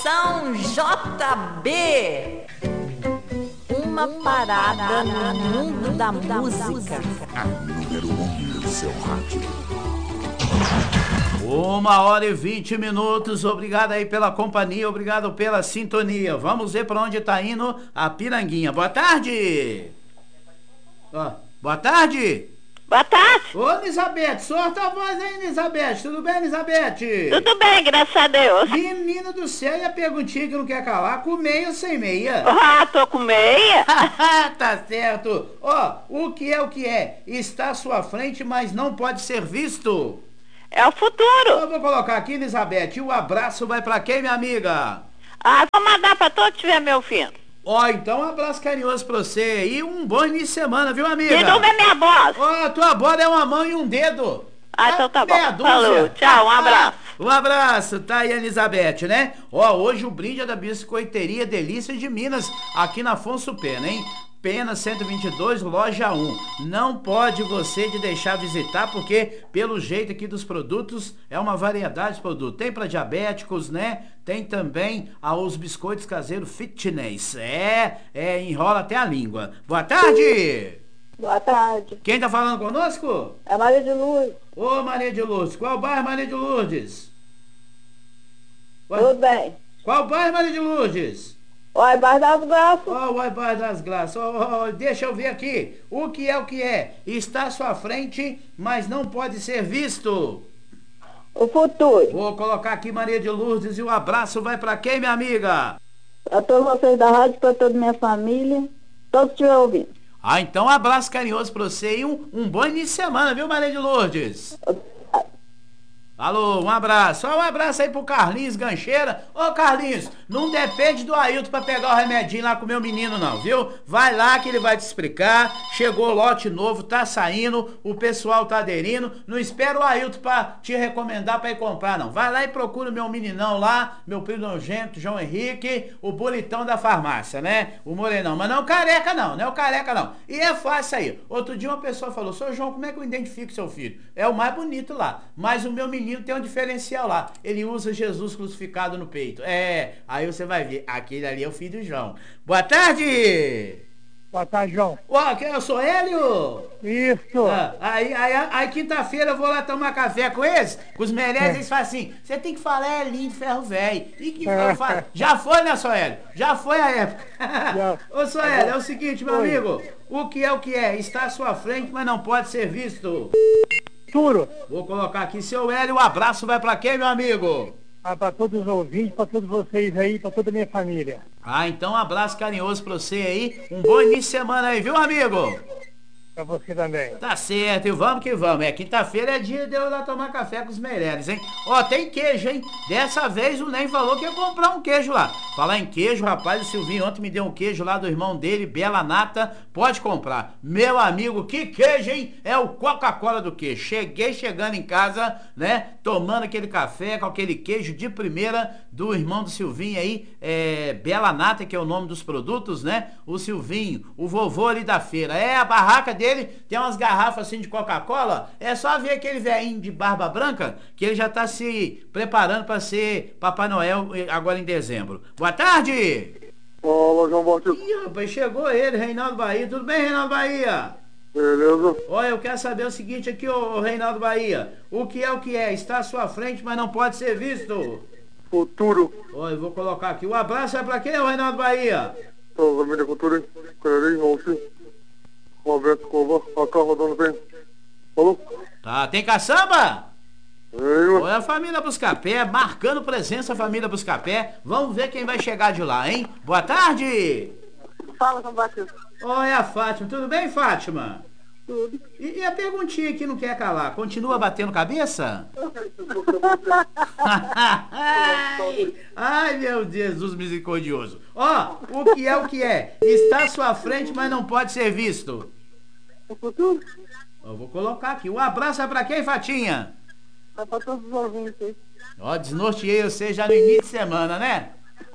Conexão JB. Uma parada no mundo da música. A número 1 do seu rádio. 1h20. Obrigado aí pela companhia, obrigado pela sintonia. Vamos ver para onde tá indo a Piranguinha. Boa tarde. Boa tarde. Boa tarde. Ô, Elizabeth, solta a voz aí, Elizabeth. Tudo bem, Elizabeth? Tudo bem, graças a Deus. Menina do céu, e a perguntinha que não quer calar, com meia ou sem meia? Ah, tô com meia. Tá certo. O que é? Está à sua frente, mas não pode ser visto. É o futuro. Eu vou colocar aqui, Elizabeth, e o abraço vai pra quem, minha amiga? Vou mandar pra todos que tiver me ouvindo. Então um abraço carinhoso pra você e um bom início de semana, viu, amiga? Que não é minha voz. Tua voz é uma mão e um dedo. Então tá bom. Dúzia. Falou, tchau, um abraço. Um abraço, tá aí, Elizabeth, né? Hoje o brinde é da Biscoiteria Delícia de Minas, aqui na Afonso Pena, hein? Pena 122, loja 1. Não pode você de deixar visitar, porque pelo jeito aqui dos produtos, é uma variedade de produtos. Tem para diabéticos, né? Tem também os biscoitos caseiros fitness. Enrola até a língua. Boa tarde! Boa tarde. Quem tá falando conosco? É Maria de Lourdes. Ô, Maria de Lourdes. Qual bairro, Maria de Lourdes? Tudo bem. Qual bairro, Maria de Lourdes? Oi, Bairro das Graças. Oi, Bairro das Graças. Deixa eu ver aqui. O que é? Está à sua frente, mas não pode ser visto. O futuro. Vou colocar aqui Maria de Lourdes e o abraço vai pra quem, minha amiga? Pra todos vocês da rádio, pra toda minha família, todos que estiverem ouvindo. Então um abraço carinhoso pra você e um bom início de semana, viu, Maria de Lourdes? Alô, um abraço. Um abraço aí pro Carlinhos Gancheira. Ô, Carlinhos, não depende do Ailton pra pegar o remedinho lá com o meu menino não, viu? Vai lá que ele vai te explicar. Chegou lote novo, tá saindo, o pessoal tá aderindo. Não espera o Ailton pra te recomendar pra ir comprar, não. Vai lá e procura o meu meninão lá, meu primogênito, João Henrique, o bonitão da farmácia, né? O morenão. Mas não é o careca não é o careca não. E é fácil aí. Outro dia uma pessoa falou, seu João, como é que eu identifico seu filho? É o mais bonito lá. Mas o meu menino tem um diferencial lá. Ele usa Jesus crucificado no peito. Aí você vai ver. Aquele ali é o filho do João. Boa tarde! Boa tarde, João. Quem eu sou Hélio? Isso. Aí quinta-feira eu vou lá tomar café com eles. Com os merengues, eles falam assim, você tem que falar Elinho de Ferro Velho. E que eu falo, já foi, né, só Hélio? Já foi a época. Ô, só Hélio, é o seguinte, meu amigo. O que é? Está à sua frente, mas não pode ser visto. Futuro. Vou colocar aqui, seu Hélio, o abraço vai pra quem, meu amigo? Para todos os ouvintes, para todos vocês aí, para toda a minha família. Então um abraço carinhoso pra você aí, um bom início de semana aí, viu, amigo? Pra você também. Tá certo, e vamos que vamos. Quinta-feira é dia de eu ir lá tomar café com os Meirelles, hein? Tem queijo, hein? Dessa vez o Ney falou que ia comprar um queijo lá. Falar em queijo, rapaz, o Silvinho ontem me deu um queijo lá do irmão dele, Bela Nata. Pode comprar. Meu amigo, que queijo, hein? É o Coca-Cola do queijo. Chegando em casa, né? Tomando aquele café com aquele queijo de primeira do irmão do Silvinho aí, Bela Nata, que é o nome dos produtos, né? O Silvinho, o vovô ali da feira. A barraca dele tem umas garrafas assim de Coca-Cola. É só ver aquele velhinho de barba branca que ele já tá se preparando para ser Papai Noel agora em dezembro. Boa tarde! Olá, João Batista. Ih, rapaz, chegou ele, Reinaldo Bahia. Tudo bem, Reinaldo Bahia? Beleza. Olha, eu quero saber o seguinte aqui, ô Reinaldo Bahia. O que é? Está à sua frente, mas não pode ser visto. Futuro. Olha, eu vou colocar aqui. O abraço é pra quem, ô Reinaldo Bahia? Família Futuro, Quererim, Ronci, Roberto Cova, AK rodando bem. Falou? Tá, tem caçamba? Tenho. Olha a família Buscapé, marcando presença a família Buscapé. Vamos ver quem vai chegar de lá, hein? Boa tarde! Fala, João Batista. Olha a Fátima, tudo bem, Fátima? Tudo. E a perguntinha que não quer calar, continua batendo cabeça? Ai, meu Jesus misericordioso. O que é? Está à sua frente, mas não pode ser visto. O futuro? Eu vou colocar aqui. Um abraço é pra quem, Fatinha? É pra todos os ouvintes. Desnorteei você já no início de semana, né?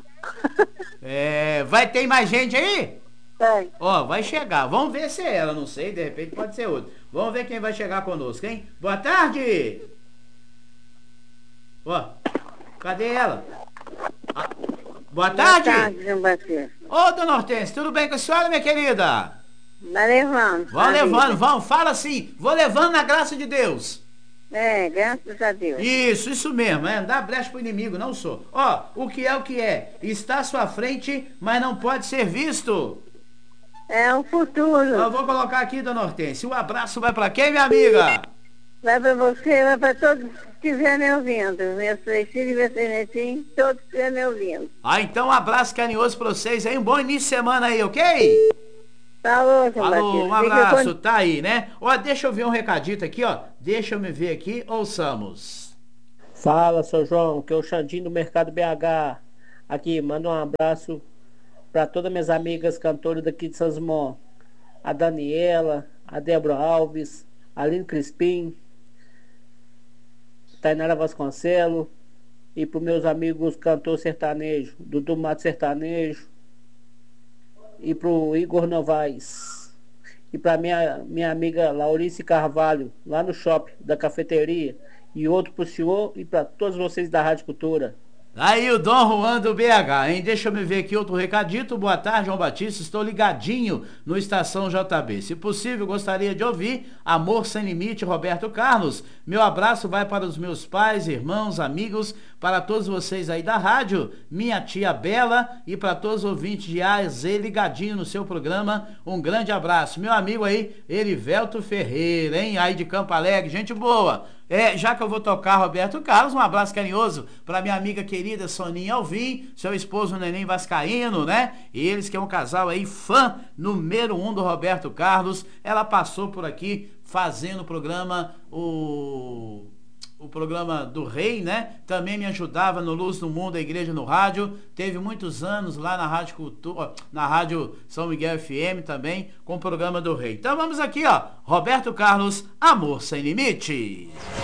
Vai ter mais gente aí? Tem. Vai chegar. Vamos ver se é ela, não sei, de repente pode ser outro. Vamos ver quem vai chegar conosco, hein? Boa tarde! Cadê ela? Boa tarde. Boa tarde, João Batista. Ô, dona Hortência, tudo bem com a senhora, minha querida? Vai levando. Vão levando, vão. Fala assim, vou levando na graça de Deus. É, graças a Deus. Isso mesmo, não dá brecha pro inimigo, não sou. Ó, o que é? Está à sua frente, mas não pode ser visto. É o futuro. Eu vou colocar aqui, dona Hortência. O abraço vai pra quem, minha amiga? Vai pra você, vai pra todos que estiverem me ouvindo. Meus 3 filhos, meus 3 netinhos, todos que estiverem me ouvindo. Então um abraço carinhoso pra vocês aí. Um bom início de semana aí, ok? Falou, João Batista. Alô, um abraço, tá aí, né? Ó, deixa eu ver um recadito aqui, ó. Deixa eu me ver aqui, ouçamos. Fala, seu João, que é o Xandinho do Mercado BH. Aqui, manda um abraço para todas minhas amigas cantoras daqui de São Simão. A Daniela, a Débora Alves, a Aline Crispim, Tainara Vasconcelos, e para os meus amigos cantores sertanejos, Dudu Mato Sertanejo, e para o Igor Novaes, e para minha amiga Laurice Carvalho, lá no shopping da cafeteria, e outro para o senhor e para todos vocês da Rádio Cultura. Aí o Dom Juan do BH, hein? Deixa eu me ver aqui outro recadito. Boa tarde, João Batista. Estou ligadinho no Estação JB. Se possível, gostaria de ouvir Amor Sem Limite, Roberto Carlos. Meu abraço vai para os meus pais, irmãos, amigos, para todos vocês aí da rádio, minha tia Bela e para todos os ouvintes de AZ ligadinho no seu programa. Um grande abraço. Meu amigo aí, Erivelto Ferreira, hein? Aí de Campo Alegre, gente boa. Já que eu vou tocar Roberto Carlos, um abraço carinhoso para minha amiga querida Soninha Alvim, seu esposo Neném Vascaíno, né? Eles que é um casal aí, fã número 1 do Roberto Carlos. Ela passou por aqui fazendo o programa, o programa do Rei, né? Também me ajudava no Luz do Mundo, a Igreja no Rádio. Teve muitos anos lá na Rádio Cultura, na Rádio São Miguel FM também, com o programa do Rei. Então vamos aqui, ó. Roberto Carlos, Amor Sem Limite.